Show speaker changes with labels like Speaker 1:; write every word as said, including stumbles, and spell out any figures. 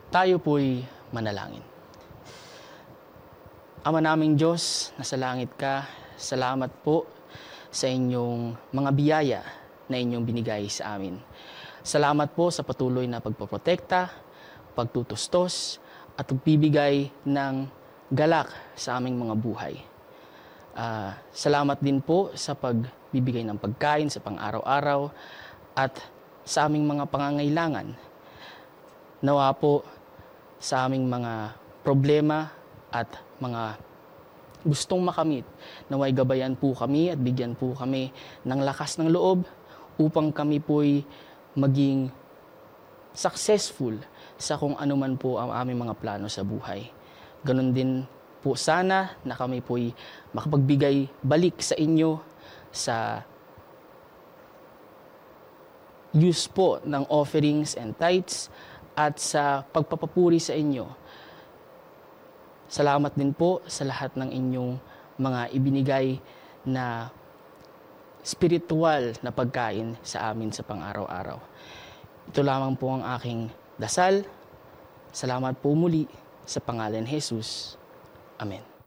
Speaker 1: Tayo po'y manalangin. Ama naming Diyos, nasa langit ka, salamat po sa inyong mga biyaya na inyong binigay sa amin. Salamat po sa patuloy na pagpoprotekta, pagtutustos, at pagbibigay ng galak sa aming mga buhay. Uh, salamat din po sa pagbibigay ng pagkain sa pang-araw-araw at sa aming mga pangangailangan. Nawa po sa aming mga problema at mga gustong makamit, naway gabayan po kami at bigyan po kami ng lakas ng loob upang kami po'y maging successful sa kung ano man po ang aming mga plano sa buhay. Ganon din po sana na kami po'y makapagbigay balik sa inyo sa use po ng offerings and tithes at sa pagpapapuri sa inyo. Salamat din po sa lahat ng inyong mga ibinigay na spiritual na pagkain sa amin sa pang-araw-araw. Ito lamang po ang aking dasal. Salamat po muli sa pangalan ni Jesus. Amen.